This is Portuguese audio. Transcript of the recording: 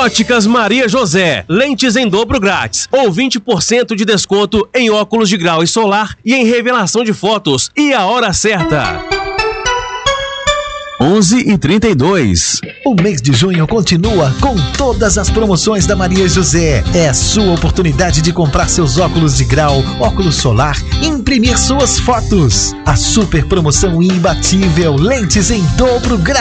Óticas Maria José, lentes em dobro grátis, ou 20% de desconto em óculos de grau e solar e em revelação de fotos. E a hora certa: 11h32. O mês de junho continua com todas as promoções da Maria José. É a sua oportunidade de comprar seus óculos de grau, óculos solar e imprimir suas fotos. A super promoção imbatível, lentes em dobro grátis.